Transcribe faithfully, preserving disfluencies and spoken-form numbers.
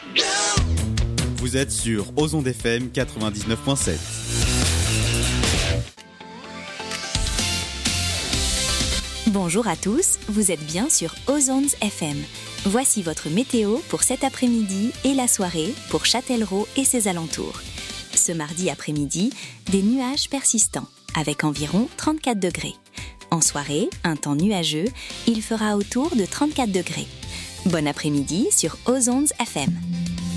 Vous êtes sur Ozonde F M quatre-vingt-dix-neuf virgule sept. Bonjour à tous, vous êtes bien sur Ozonde F M. Voici votre météo pour cet après-midi et la soirée pour Châtellerault et ses alentours. Ce mardi après-midi, des nuages persistants avec environ trente-quatre degrés. En soirée, un temps nuageux, il fera autour de trente-quatre degrés. Bon après-midi sur Ozonde F M.